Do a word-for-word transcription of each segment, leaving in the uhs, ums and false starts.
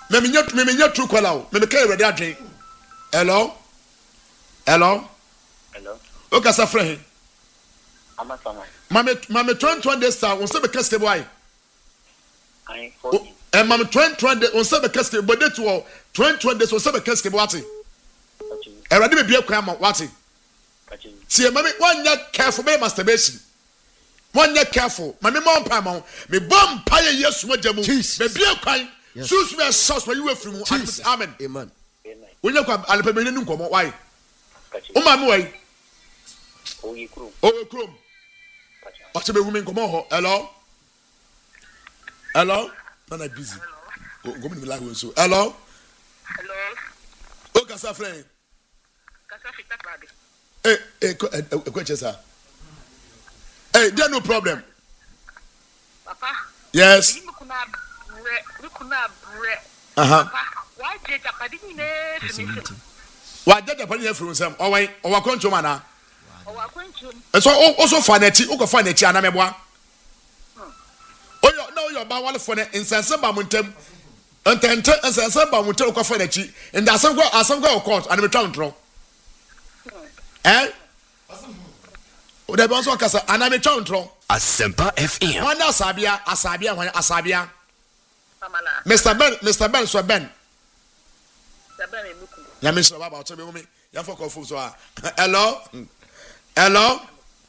me me nyɛ me me nyɛ true caller o me me kai ready adwen hello hello hello o ka sa friend ama sama mame mame twenty twenty days star on se be kase boy ai forty eh mame twenty twenty on se be kase but date wo twenty twenty days on se be kase boy ati e ready me bia kwan ma wati see mame one nyɛ careful be masturbation one nyɛ careful mame mo mpa ma me bom pa ye yesu magya mu be bia kwan susu be sauce you afiri mu amen amen wonya kwa alepa me ni nkomo why o ma me why o yi krom o we krom what be women nkomo ho hello hello na busy go me la so hello hello o ka sa friend ka sa fita krade eh eh ko chesa eh there no problem papa yes ni kuna bre ni kuna bre aha papa why je japadi ni ne finish wa je japadi ni finish sam o wan o wa koncho mana o wa koncho so o so fa na ti o ko fa na ti ana meboa oyo na oyo ba wale fo ne insense ba muntem entente insense ba muntem ko fa na ti nda asem go asem go court ana metwa ntro eh o de bon so kasa ana metwa ntro Asempa F M wana asabia asabia wana asabia samala Mister Ben Mister Ben so Ben sabe me muku ya me so baba o tebe me ya for call so ah hello hello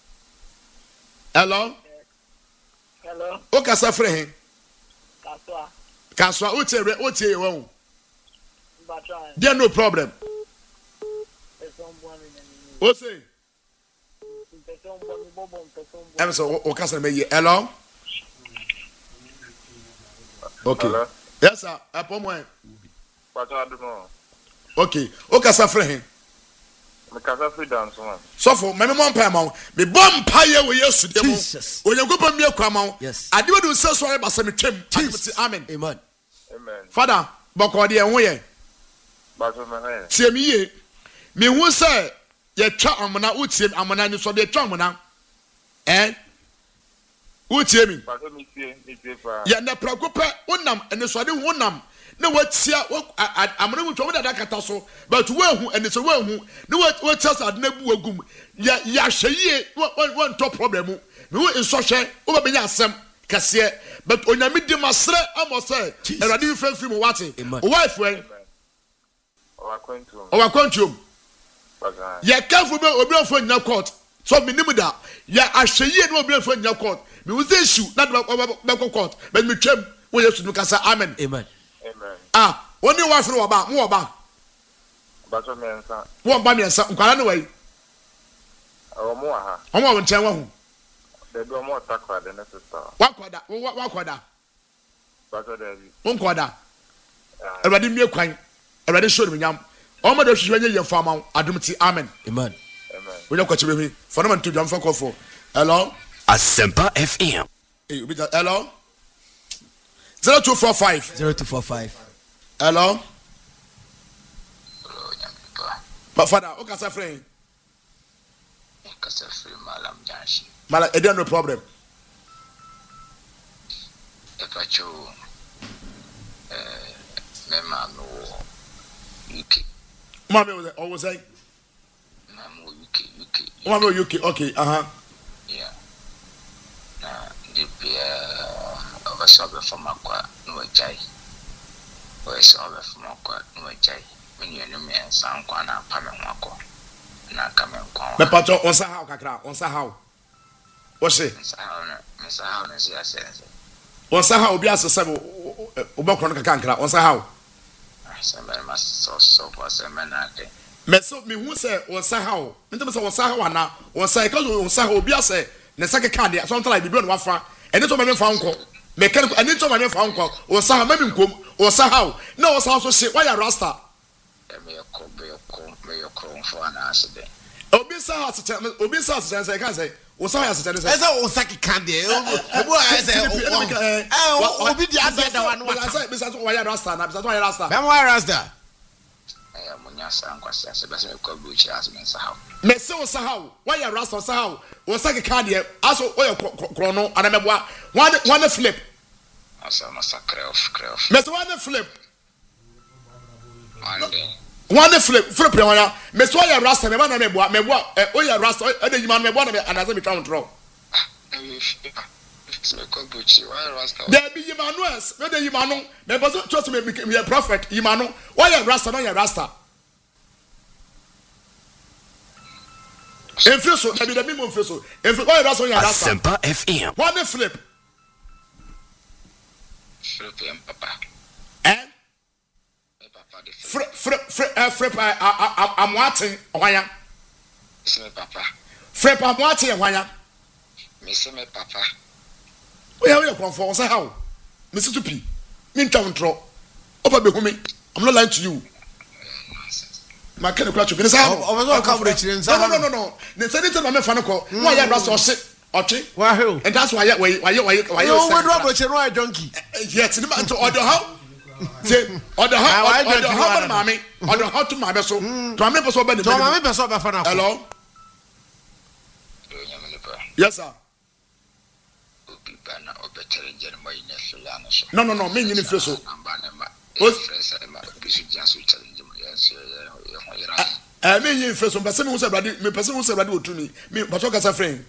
hello hello o ka sa frɛ he kaswa kaswa o tie o tie ye won batra there no problem person boy me o say person boy me bobo person boy em so o ka sa me ye hello okay hello yes sir apo mo batra do no okay o ka sa frɛ he me kasa free dance man so for me me mo mpa ma me bom pa ye we yesu de mo Jesus. onyankopɔ mi akwa ma Yes. ade we do se so re ba se me twem amen amen amen father bɔkɔ de ho ye batra me he tie me ye me hu se ye twa amona o tie amona ni so de twa amona eh o tie me batra me tie me tie fa ya na prako pɛ wonam ene so de wonam na watia amona mu twom dada kata so but we hu ene so we hu na watia sa de na bu agum ya ya hweye won top problem me hu nso hwe wo ba benya asɛm kase but onyame di masre amose erade fenfiri mu wate o wife we o wa kontu o wa kwantum batra ya careful be obi ofo nya court so me nim da ya ahweye na obi ofo nya court me hu say issue na be court but me twam wo yesu no kasa amen amen amen ah oni wa fere wo ba mo wo ba batra me nsa wo ba me nsa nkwara ne wai o mo aha o mo nchen wa hu de do mo takwa de sister wa kwada wa kwada batra de bi wo kwada erade mi kwan erade show me nyam o mo de hwehwe nye ye fama adom ti amen amen amen wo nya kwache be for no man to jam fa kofo hello Asempa F M eh obi hello zero two four five zero two four five hello o nyampa but father o kasa friend kasa free malam janshi mala e no problem e pacho eh me ma no U K mama was o was say na mo U K U K mama U K okay uh-huh yeah na de bia o so be from akwa no jai o so be from akwa no jai me nu me san kwa na pa me nwako na ka me nkwa me pacho on sa how kakra on sa how o se sa na me sa ha na si asense on sa how obi asese o be kro no kakra nkra on sa how sa me ma so so kwa sa me na de me so me hu se on sa how me tell me say on sa how ana on sa ka on sa how obi ase ne sa keka de so ntala bibi no wafa ene to me fa nko me kan ene to me fa nko on sa how me nkom on sa how na on sa how so se why rasta me ko be ko me ko fo ana asde obi sa how se obi sa se say kan say on sa how se say esa o saki kan de obo I say eh obi di ade da wan I say me say why rasta na me say why rasta be why rasta eh munya san kwasa se be se ko bu chi as me sa ha me say on sa how why rasta sa how on sa keka de aso o ye kro no ana meboa one one flip asa masakre of cref me say one flip One day. One flip flip ya. Me so ya rasta me ba na me boa me boa eh o ya rasta e de yima no me boa na me anaze me count draw. There be yima no es me de yima no me boso trust me me a prophet yima no o ya rasta no ya rasta. Enfre so na be de me mo enfre so enfre o ya rasta no ya rasta. Asempa F M. One flip. Flip him, Papa. Eh? Papa, the Flip flip flip eh flip am watching ohanya. Miss me, Papa. Flip am watching ohanya. Miss me, Papa. We are going for say how? Mister Tupi. Me town tro. Opa be humi. I'm not lying to you. My kind of clutch. Be say how? Over coverage. No no no no no. The same thing me fan ko. Why ya rasta o shit. Okay. Why? And that's why why why why why you over rubbish and right donkey. Yes, the man to order how? Say order how? Order how mommy? Order how to my so. To my person be. To my person be fan. Hello. Yes sir. No no no, me nyini fre so. Eh me nyini fre so, person who say brady, me person who say brady otumi. Me pato kasa friend.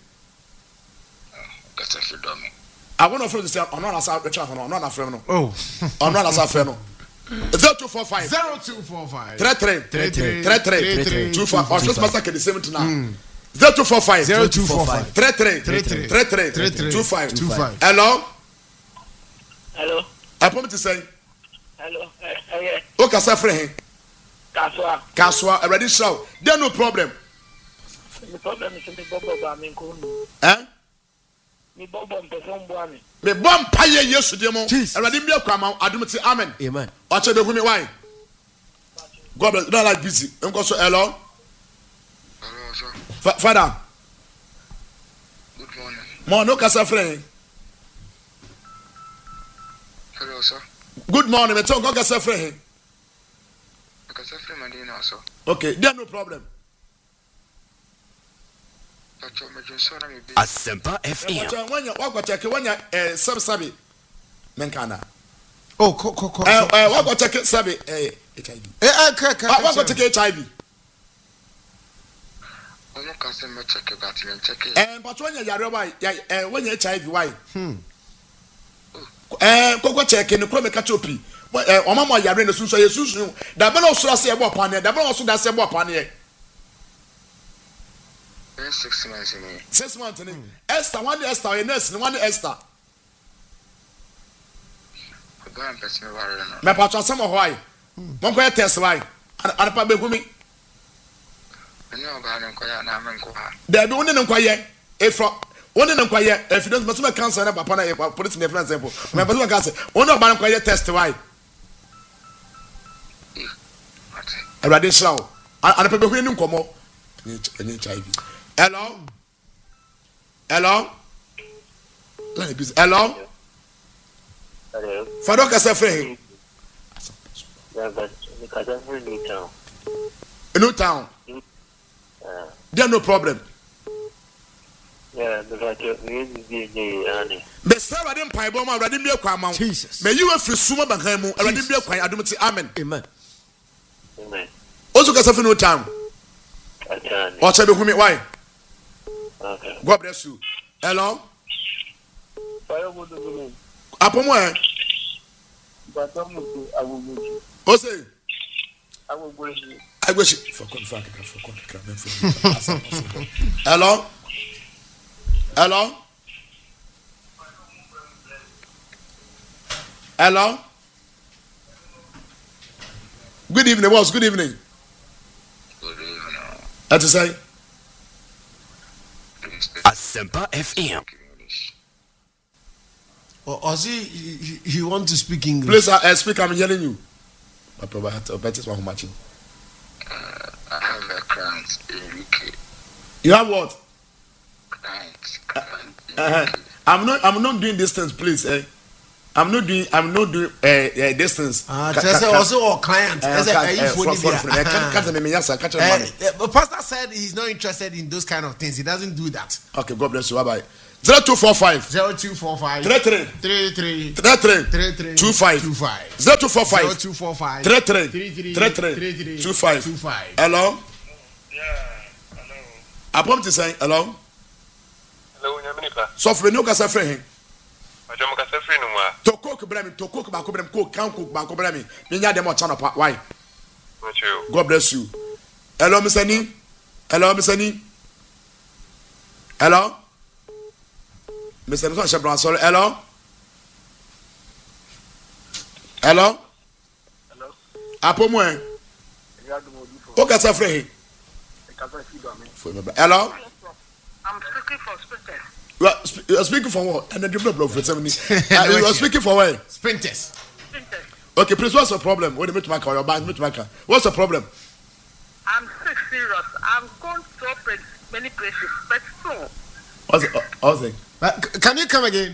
Kasa friend me. I want to friend say on na sa retwa ho no, on na friend no. Oh. On na sa friend no. zero two four five zero two four five three three three three three three two five. Or just master the same thing now. zero two four five zero two four five three three three three three three two five two five. Hello. Hello. I promise to say. Hello. Eh. O kasa friend. Kaswa. Kaswa already show. There no problem. The problem is me bobo ba me ko nu. Eh? Me bobo person bo ami. Me bom paye Yesu de mo. Already be kwama adumti amen. Amen. O che be hu me why? God bless. Don't like busy. Enko so hello. Hello, sir. Fa- Father. Good morning. Mo no kasa friend. Hello, sir. Good morning. Me talk kasa friend. Kasa friend my dinner, sir. Okay, there no problem. Pacho me just na me be. Asempa F M. When you walk check when you eh sub sabi. Menkana. Oh, co co co. Eh eh walk check sabi eh H I V. Eh eh ka ka. Walk check H I V. Ono kasa me check but me check. Eh but when you yare why eh when you H I V why? Hmm. Eh koko check ni kro me ka chopi. Eh o mama yare na sunso ye sunsun. Da be no so ase e bo pane, da be no so da ase e bo pane. Six months in me. Six months ni. Esther one Esther, your nurse one Esther. Go and pass me worry no. Me patcho some why. Mon ko test why. Ana pa be hu mi. No ba no ko ya na men ko ha. Da be woni nkwa ye. E fro woni nkwa ye. Evidence must be cancer na papa na ye police me friend example. Me person can say woni ba nkwa ye test why. Already show. Ana pa be hu ni nkomo. Ni H I V. Hello? Hello? Hello? Hello. Fado kasa friend. Yeah, but me kasa friend in town. In town. Uh, There no problem. yeah, but I we be the ani. The server didn't pay bomb already be a kwama. Jesus. May you have suma bankai mu already be a kwai adumti amen. Amen. Amen. Also kasa friend no town. Atani. Or tell me why? Okay. God bless you. Hello? Fire would do. Apomo eh? But I'm I will go. O say I will go. I go for confirm for confirm. Hello? Hello? Hello? Good evening, boss. Good evening. Good evening. That's to say. Asempa F M. Or Ozzy, he, he want to speak English. Please, I, I speak. I'm hearing you. I probably have to bet it's one matching. Uh, I have a client in U K. You have what? Client. client in Uh-huh. U K. I'm not. I'm not doing distance, please. Eh? I'm not doing. I'm not doing uh, uh, distance. Ah, Ca- just ca- also our client. Uh, As a- ca- eh, uh, if we from- need from- it, from- eh, ah. can't- can't me, yes, sir, catch your Eh, money. eh, but Pastor said he's not interested in those kind of things. He doesn't do that. Okay, God bless you. Bye bye. zero two four five zero two four five three three three three three three three three two five two five zero two four zero five two four five three three three three three three three three two five two five. Hello. Yeah, hello. Apom ti say hello. Hello, Nyaminika. So for no kasa frɛ hen. Ajo mo kasa free no ma. To cook bra me, to cook ba ko bra me, ko kan cook ba ko bra me. Me nya dem o channel pa. Why? Not you. God bless you. Hello, Mister Ni. Hello, Mister Ni. Hello. Mister Nson Shebran, sorry. Hello. Hello. Hello. Apomo en. O ka sa frɛ hen. Hello. I'm speaking for Sprinters. You are, sp- you are speaking for what? And then you blow for seventy. uh, you are speaking for what? Sprinters. Sprinters. Okay, please. What's the problem? What do you make to your band? Make to What's the problem? I'm sick, serious. I'm going to open many places, but still, What's it? What's it? Uh, c- can you come again?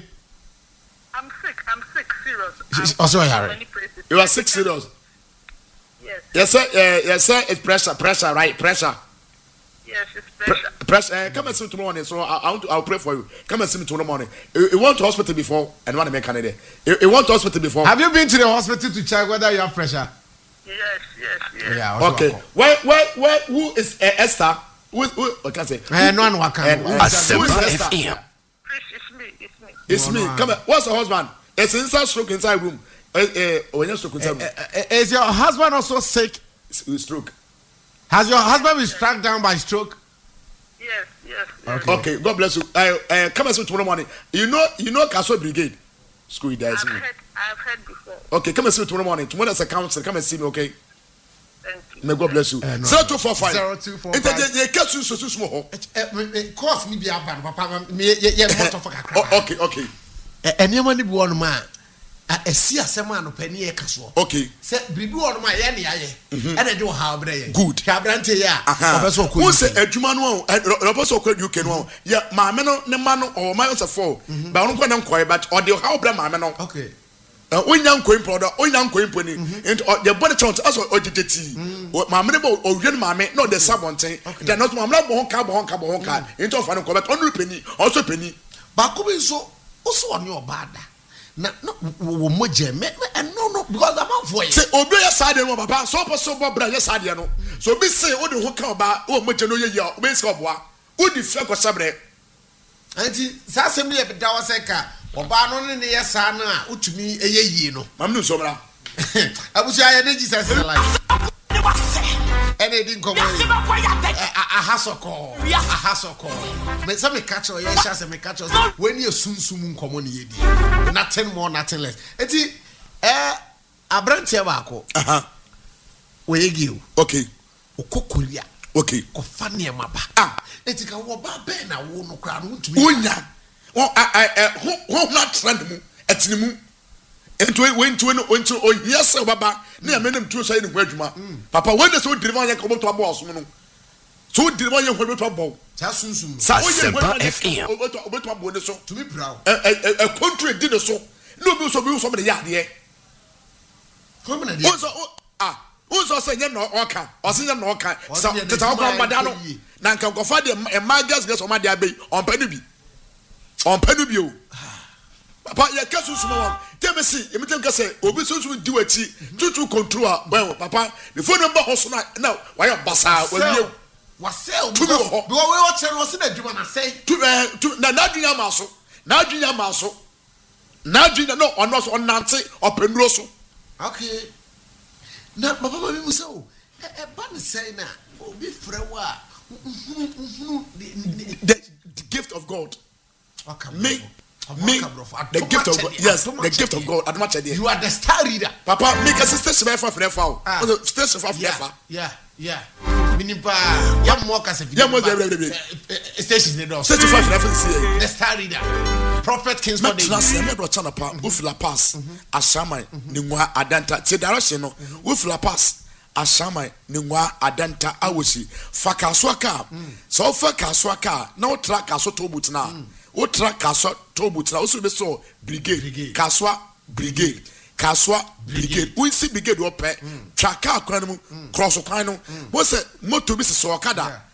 I'm sick. I'm sick, serious. She's I'm also going to Harry. many places. You are sick, serious. Yes. Yes, sir. Uh, yes, sir. It's pressure, pressure, right? Pressure. Yes, it's Pre- pressure. pressure. Uh, come and see me tomorrow morning. So I, I want to, I'll pray for you. Come and see me tomorrow morning. You, you went to hospital before, and want to make Canada. You, you went to hospital before. Have you been to the hospital to check whether you have pressure? Yes, yes, yes. Yeah. also Okay. Wako. Where, where, where? Who is uh, Esther? Who, who? I can't say. Eh, no one waka. Eh, Who eh, is that? Who is Asempa Esther? F M. Please, it's me. It's me. It's No, me. no, Come I- on. What's the husband? It's inside stroke inside room. Uh, uh, when you stroke inside room, Eh, eh, eh, Is your husband also sick? it's stroke. Has your husband been struck down by stroke? Yes, yes, yes. Okay. Okay, God bless you. Uh, uh, come and see me tomorrow morning. You know, you know, Castle Brigade. School there. I've see me. heard, I've heard before. Okay, come and see me tomorrow morning. Tomorrow is a council. Come and see me. Okay. Thank you. May God bless you. Eh, no. Zero two four five. Zero two four It five. is a case you so small. Course ni bi aba no papa me ye ye motor for kakra. Oh, okay, okay, Enema ni bi won ma a esi asem a no pani e ka so. okay. Se biribi won ma ye ne aye. E na de wo ha obre ye. Good. Ka brante ye a Aha. obeso ko. Who say adwuma no robo so kwa U K no. Yeah, maame no ne ma no o ma so four. Ba no kwa na nkoy but o de how bra maame no. Okay. Onya nkoy product, onya nkoy poni. And the body chant as o dideti. Maame ne bo o hwe maame no the sabonten. Then not maame no bo honka bo honka bo honka. Into of an ko but onu penny, also penny. Ba ko bi so o so oni obada. Na no wo moje me no no because I'm out for you. Say obi ya sade no papa so poso bo bra ya sade no. So obi say o de ho ka ba o moje no ye ya obi say oboa. O di fe ko sabre. Anti sa asem ne be da wa se ka oba no ne ne yesa na a utumi eye yie no. Mam no so bra. Abusu aye ne Jesus life. Ene di nkomo yi. Aha soko. Aha soko. Me say me catch o ye sha say me catch o when you sunsum nkomo ne ye di. Nothing more nothing less. Enti eh abrantie ba ko. Aha. We ye o. Okay. Okokoria. Okay. Ko fa ne ma ba. Ah, Enti ka wo ba be na wo no kra no utumi. unya. Won I I ho ho na trend mu. Etini mu. Ento we ntu no ntu o yes baba na ya menem tu so ye ne ho adwuma. Papa when so deliver ya ko to abo oso no. So deliver ya ho to abo. Sa sunsum. Sa o ye Asempa F M. o to o to abo ne so. Tumi brow. E e e country di ne so. No bi so bi so me ya de. Come na O dia. so ah Uzo say nye no oka. Osi nye no oka. Osi Sa nye teta na okwa edwuma mbada no. ekɔ yie. Na nka nkofa de e magas gas o ma de abei. Onpa no bi. Onpa no bi o. Papa ye ka susu mo won. Tell me see, e mitem ka say obi susu di wachi. Tutu control a well papa. The phone number hoso na na why basa wawie. Wasel Tumi because wɔ hɔ. because we watch no se na adwuma na say. Tu eh tu na na dunya ma so. Na dunya ma so. Na dunya no ono so onante openuro so. Okay. Na papa mami mu say o. E e ba ne say na obi frɛ wa. The, the gift of God. Me me the gift of God. Yes, the gift of God. Adoma chede. You are the star reader. Papa, make a sister se fa fa fa o. Ah. O sister fa fa Yeah. fa. Yeah. Yeah. Minipa ya mo ka se Ya mo de de de. station ne do. Sister fa fa fa see. The star reader. Prophet Kings Me for the. trust me bro chana pa. Wo fila pass. Ashaman ni ngwa adanta. Ti direction no. Wo fila pass. Ashaman ni ngwa adanta awosi. Fa kaso aka. So fa kaso aka. Na wo tra kaso to but na. Wo tra kaso to but na. Wo so be so brigade. Kaso brigade. Kaswa brigade. We see brigade wo pe. Traka akwan mu. Cross kwan no. Wo se motor bi se so okada.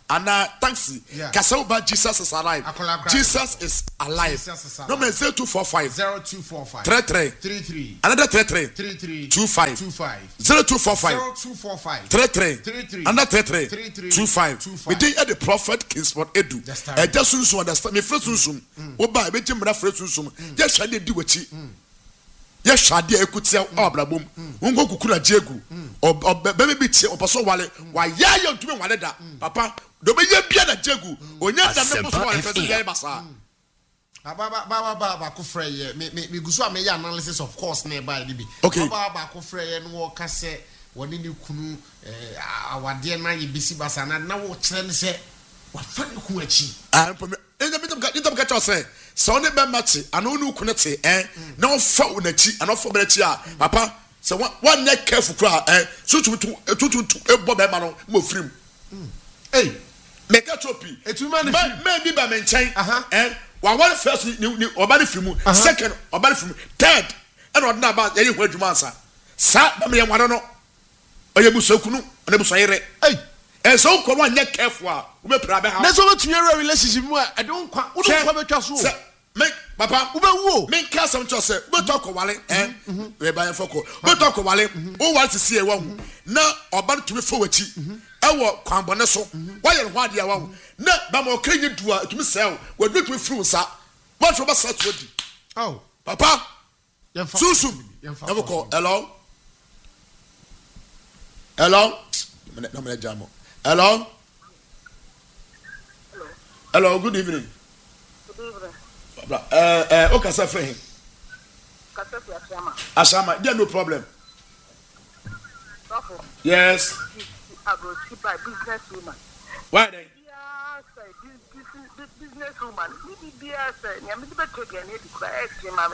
ana taxi kasa uba Jesus is alive Jesus is alive no man zero two four five zero two four five three three three three another three three three three two five two five zero two four five zero two four five three three three three another three three three three two five we dey at the prophet Kingsport Edu e just sunsun understand me fresh sunsun oba e be jimra fresh sunsun je hwade di wachi ye hwade ekutia obrabom wongo kukura jegu obebe bi tie oboso wale wa ya ya ntumi wale da papa do be ye bia na jegu onya da me boso wale pese ye basa Baba baba baba ko frɛ ye me me gusu a me ya analysis of course na ba bi okay baba baba ko frɛ ye no wo ka sɛ woni ni kunu eh awade na ye bisi basa na na wo kyerɛ ne sɛ wa fa ne ku achi ah mpome enja bitam ka bitam ka cho sɛ sɛ oni be mate ana oni ku ne te eh na wo fa wo na chi ana fa be na chi a papa sɛ one neck careful kra eh so tu tu tu tu e bo be ma no mo firim eh me ka chopi etuma ne me me bi ba me nkyɛn eh wa one first ni ni obani fimu second obani fimu third and ordinary ba ye hu adwuma ansa sa ba me ye wano no oye busakunu na busayere eh e so ko one neck careful a wo be pra be ha na so betunye relationship mu a e don kwa wo don kwa betwa so me papa wo be wo me nka sam cho se wo to ko wale eh we ba yefo ko wo to ko wale wo wale sisi e wa hu na oban tumi fo wachi ewo kwanbone so wa ye ho ade a wa hu na ba mo krenye dua tumi sel wo do tumi fru sa what for ba sa to di oh papa yemfa susum ewo ko hello hello na me jamo hello hello good evening eh eh o kasa fe hin kasa fe asama asama there no problem yes agro by business woman why then yeah say business woman ni be say ni am be to get ni di kwa e ma me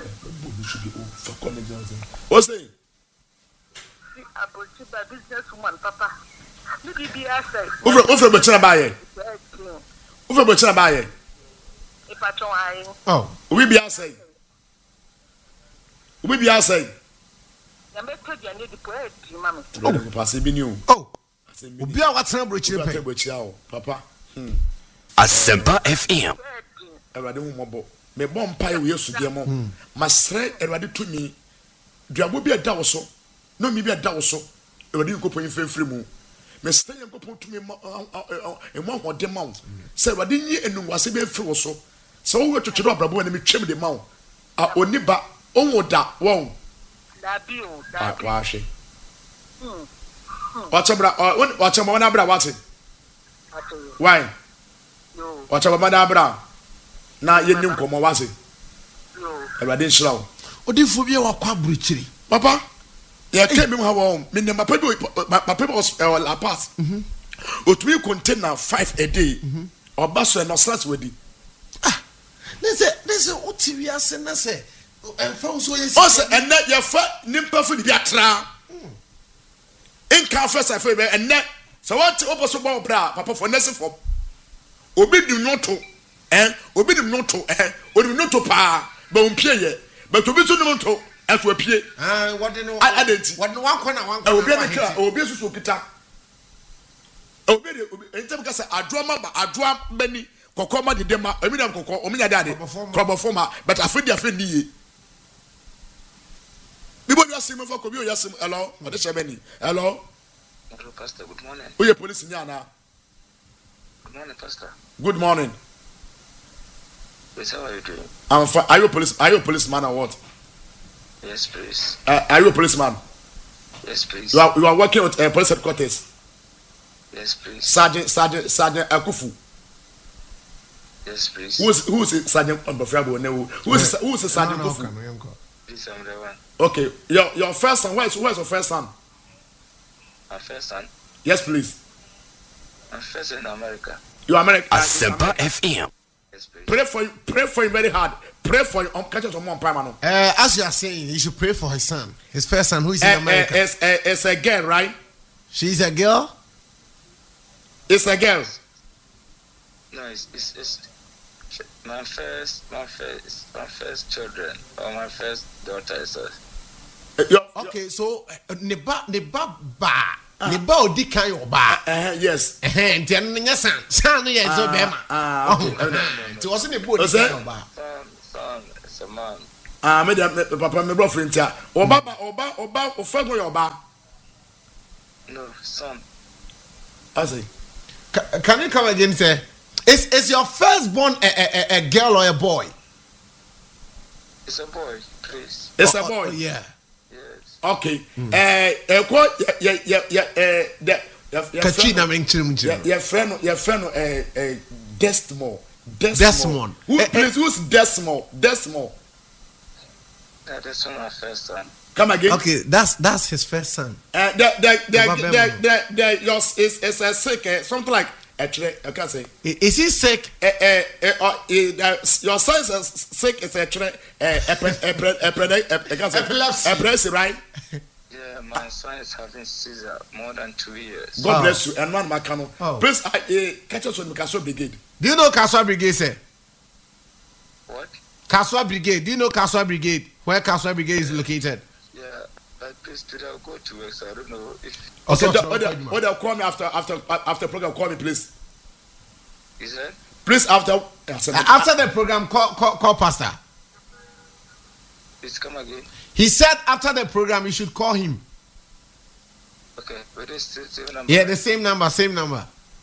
o say agro by business woman papa ni be say o fre o fre be chira ba ye o fre be chira ba ye ipatron ayin oh we be say we be say ya me to get ni di kwa e ma me o pass bi ni o oh obi a watena brochire pe brochire o papa hmm Asempa F M Erade mu mobo me bom pai we Yesu de mo masre erade tumi duabo bi eda wo so no mi bi eda wo so erade nkopon mfemfre mu me stay nkopon tumi e mo hode ma wo se erade nyi enunwase be mfre wo so se wo twetwe abrabo na me twem de ma wo a oniba onwo da wo da bi o da wa hwe hmm Wachabra, uh, wachama na bra wati. Why? No. Wachama na bra. Na yenim komo wasi. No. Erade nshirawo. Odifu bi wa kwa bruchiri. Papa, ya kemi ha wo, me ne mapa bi mapa was la pass. Mhm. Otumi container five a day. Mhm. Obaso no slats wedi. Ah. Nese, nese otiwi ase na se. Enfa so yesi. O se enne ye fa nimpa fu bi atra. In can first I feel and net so what opposite ball bra papa for next for obi dim not to eh obi dim not to eh obi not to pa but on pie ye but obi so no to as we pie ah what no identity what no one corner one corner obi na kra obi so so kita obi obi entem ka say adroa ba adroa bani kokoma de dem emi na kokko omi nya dade probofoma but afedi afedi ye Bibo yasim for ko bi o yasim hello o de shebeni hello hello pastor good morning o ye police nya na good morning pastor good morning yes how are you doing I'm fine. Are you a police are you a policeman or what yes please uh, are you a policeman yes please you are you are working at uh, police headquarters yes please sergeant sergeant sergeant Akufu yes please who is who is sergeant Onbofrabo no who is who is sergeant Akufu this I'm the one okay your your first son where is where is your first son my first son yes please my first in America you are American Asempa F M yes please pray for you pray for him very hard pray for you um catch us on one prime no uh as you are saying you should pray for his son his first son who is in uh, America uh, it's, uh, it's a girl right she's a girl it's a girl no it's it's, it's my first my first my first children or my first daughter is a uh, your, okay your, so neba neba ba ne ba odi kan oba eh yes eh nti no nya san san no ye so be ma ah nti wo se ne ba odi kan oba son it's a man ah me papa me bro friend tia oba oba oba ofa go oba no son I say can you come again say is is your firstborn a, a, a girl or a boy? It's a boy, please. It's oh, a boy. Oh, yeah. Yes. Okay. Eh eh ko ya ya ya eh the Katrina menchim ya ya friend your friend eh eh Desmond. Desmond. Who eh, please who's Desmond? Desmond. That is my first son. Come again. Okay, that's that's his first son. Uh, the the the the the, the yours is is a sick uh, something like actually I can't say. Is he sick? Uh, uh, uh, uh, uh, your son is sick. Is actually uh, epilepsy, epilepsy, right? Yeah, my son is having seizure more than two years. God oh. bless you. And one Makano. Oh. Please, uh, uh, catch us on Kaswa Brigade. Do you know Kaswa Brigade, sir? What? Kaswa Brigade. Do you know Kaswa Brigade? Where Kaswa Brigade is located? Yeah, but please, today I'll go to work, so I don't know if. Okay, or they'll call me after after after program. Call me, please. Is that? Please after uh, after the program, call call, call Pastor. Please come again. He said after the program you should call him. Okay, but it's the same number. Yeah, the same number, same number.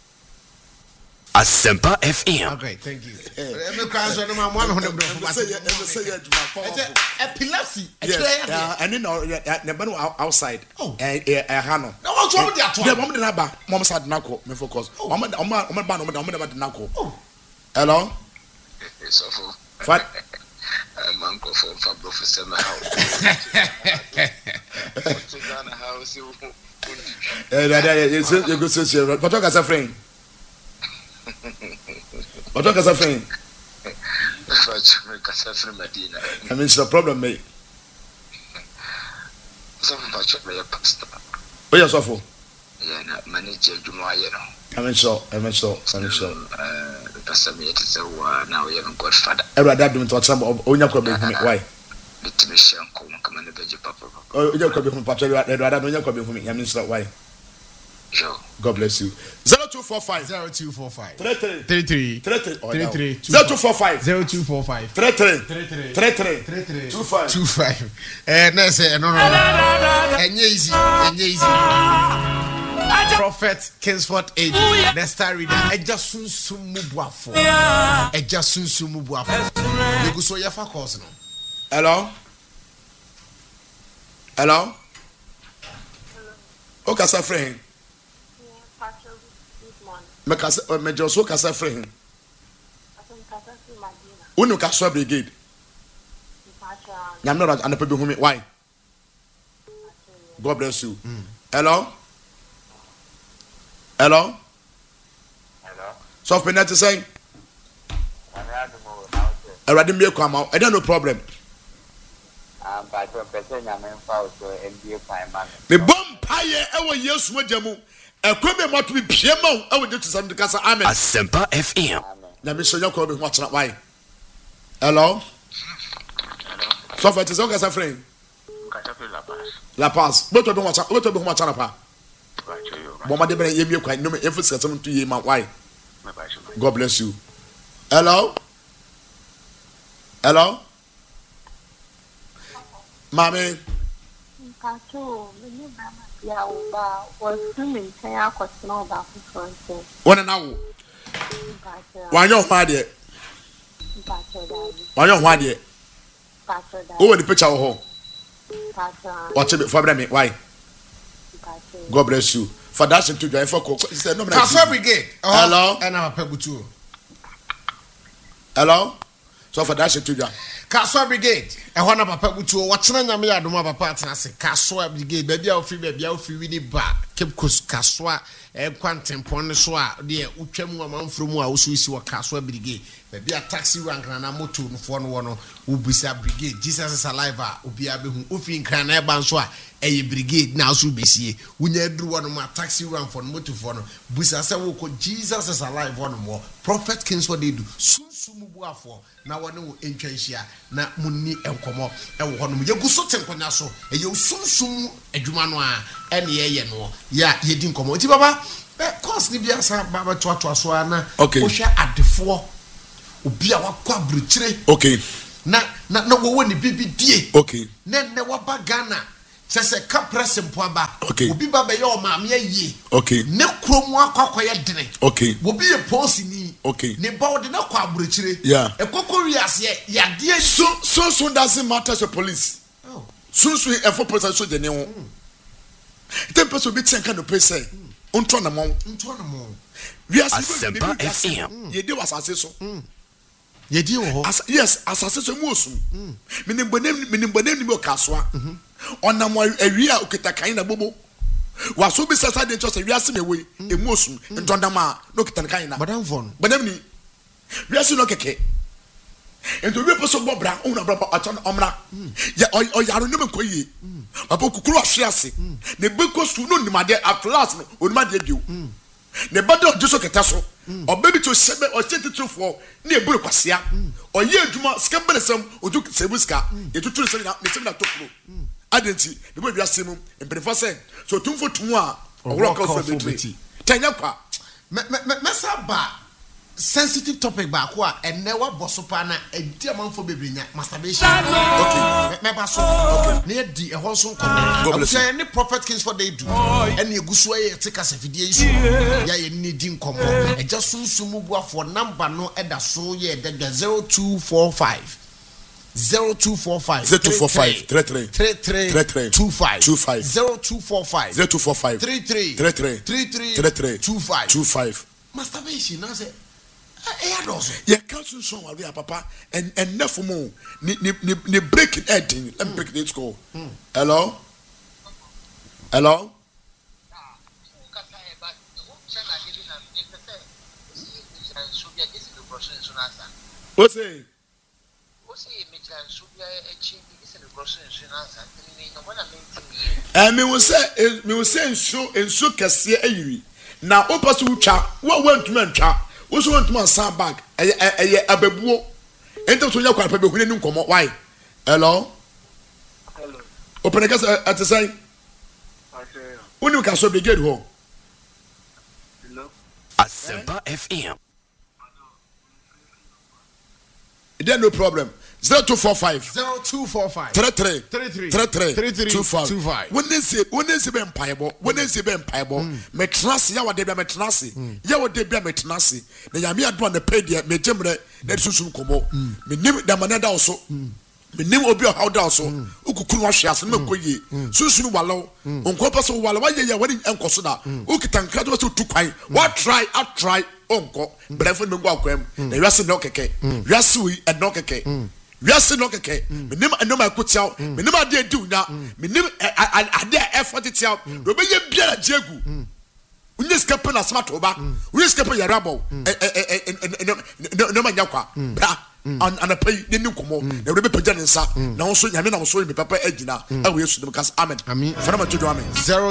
Asempa F M. Okay, thank you. Epilepsy. Yes, and then uh, outside. Oh, eh, eh, Hano. No, what's wrong with that? The mom didn't have mom said Nako, me focus. I'm not, I'm not, I'm not, I'm not, I'm not, hello? It's awful. What? I'm uncle for for Professor House. House. Eh, that is you go say, but talk as a friend. But talk as a friend. I mean, it's a problem, mate. Some of my pastor. Oh, yes, awful. Yeah, manager, you know, you know. I mean, so, I mean, so, I mean, so. Uh, Pastor, me, it's a now we haven't got father. Every dad doing to some of Onya Kobe. Why? Let me share come come and beg papa. Oh, you could be from Patrick. I don't know Kobe for me. I mean, so why? God bless you. Zero two four five zero two four five three three three three three three three three zero two four five zero two four five three three three three three three three three two five two five. Eh, no, say no, no, no. And easy, and easy. Prophet Kingsford A D, the star reader. I just soon soon move buafo. I just soon soon move buafo. You go so your fa course no. Hello. Hello. O kasa friend. Me kasa me joso kasa friend. Unu Kaswa Brigade. Nyam no and people who me why? God bless you. Mm. Hello. Hello. Hello. So Penet is saying. I read me come out. I don't no problem. Um, but your person I'm in for so N B A prime man. Me bomb pie ewo Yesu wajamu. Ekwebe mo to be piema ewo de to some de kasa amen. Asempa F M. Na me so yakọ be watch na why? Hello. So for it is okay, friend. La Paz. La Paz. Both of them watch. Both of them watch na pa. Mama de bere yemi kwa no me emphasis some to ye man why? God bless you. Hello. Hello. Mami. Kato, mini mama ya uba was swimming kaya kwasino ba fufonse. One now. Why you mad there? Why you mad there? Oh, the picture ho. Watch it for me. Why? God bless you. For that to join for Kaswa Brigade. Hello. And I'm a pebutu. Hello. So for that to join. Kaswa Brigade. And one of a pebutu. What's the name of my partner? Kaswa Brigade. Baby, I'll free baby. I'll free winning back. Keep Kaswa. And quantum poniswa. Dear Uchemu among from who I was with Kaswa Brigade. Baby, a taxi rank and a motor for one Ubisa Brigade. Jesus is alive. Ubiabe Ufin Crane Banswa. A brigade now should be see. We need one of my taxi run for motor for no. Busa say Jesus is alive one more. Prophet Kingsford they do. Soon soon move for. Now one no entrenchia. na munni enkomo ewo ho no yegu so tenkonya so eye osunsum adwuma no a ene ye no ya yedi nkomo nti baba course ni bia sa baba to to so ana o hwe adefo obi a wakwa bruchire okay na na na wo ni bibi die okay na na waba Ghana sese ka press mpoaba okay obi baba ye o maame ye okay ne kromu akwakoye dene okay obi ye posi ni okay ne ba ode na kwa bruchire yeah ekoko wiase ya de so so so doesn't matter to police oh so so e for police so de ne ho ten person bi tien kan no pese unto na mo unto na mo Asempa F M ye de wasase so ye di wo yes asase so mu osum menim bonem menim bonem ni mo kasoa onam awia okita kan na bobo waso bi sasa de chose wiase mewe emu osum ntondama no kita kan na madam von bonem ni wiase no keke ento we poso bobra una bra aton omra ya oyaro ne menkoyi papa kukuru ahwe ase ne beko su no nimade atlas no onimade adio ne bado jeso keta so obebi to sebe o titufo ne eburu kwasea oye adwuma skambere sam oju sebuska etuturu se na ne na tokuro adenti ne bo wiase mu emperefo se so tumfo tumu a owro ka so betri tanya kwa me me me saba sensitive topic ba ko a enne wa bosopa na edi amanfo bebrenya masturbation okay me ba so okay ne di e ho so ko say any prophet kings for they do ene eguso e tika sefidie isu ya ye ni di nkomo e just sunsumu buafo number no eda so ye de zero two four five zero two four five zero two four five three three three three two five two five zero two four five zero two four five three three three three three three three three two five two five masturbation na say eh adoso ye council song wa papa and and nefumo ni ni ni break it ending let me break it go hello hello what's it and me will say me will say so and so kase ayi na opasu twa wo want to twa wo so want to san bag eh eh ababuo ento so nya kwa pa be hune ni nkomo why hello hello open ka at say unu ka so be get ho hello Asempa F M there no problem zero two four five zero two four five three three three three three three three two five two five when they say when they say be empaibo when they say be empaibo me trance ya wode be me trance ya wode be me trance na ya me ado na pay dia me jemre na susum komo me nim da manada also me nim obi o hawda also ukukuru ahwe ase me koye susum walo onko paso walo wa ye ya wani enkoso da ukitankra do so tu kwan wa try I try onko brefo me go akwam na wiase no keke wiase wi e no keke wiase no keke menim eno ma kotiaw menim ade adi unya menim ade effort tiaw do be ye biara jegu unye skape na smart oba unye skape ya rabo no ma nyakwa bra an an pay ni nkomo na do be pagya ne nsa na won so nyame na won so me papa agina awo yesu dem kas amen amen fana ma tudu amen zero